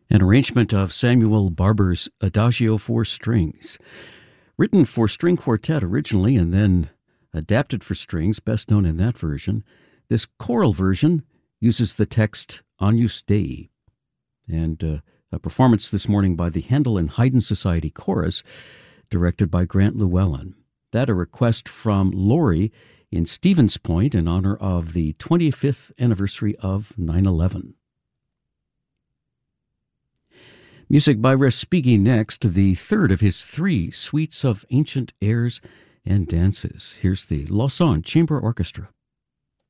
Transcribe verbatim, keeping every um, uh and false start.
An arrangement of Samuel Barber's Adagio for Strings. Written for string quartet originally and then adapted for strings, best known in that version, this choral version uses the text Agnus Dei. And uh, a performance this morning by the Handel and Haydn Society Chorus, directed by Grant Llewellyn. That a request from Lori in Stevens Point in honor of the twenty-fifth anniversary of nine eleven. Music by Respighi next, the third of his three suites of ancient airs and dances. Here's the Lausanne Chamber Orchestra.